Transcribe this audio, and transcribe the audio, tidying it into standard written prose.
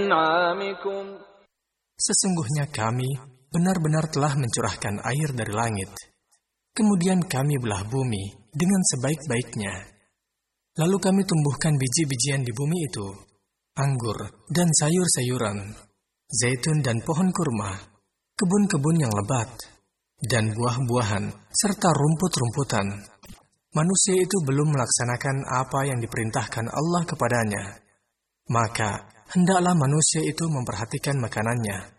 وأنعامكم. Sesungguhnya kami benar-benar telah mencurahkan air dari langit. Kemudian kami belah bumi dengan sebaik-baiknya. Lalu kami tumbuhkan biji-bijian di bumi itu, anggur dan sayur-sayuran, zaitun dan pohon kurma, kebun-kebun yang lebat, dan buah-buahan, serta rumput-rumputan. Manusia itu belum melaksanakan apa yang diperintahkan Allah kepadanya. Maka, hendaklah manusia itu memperhatikan makanannya.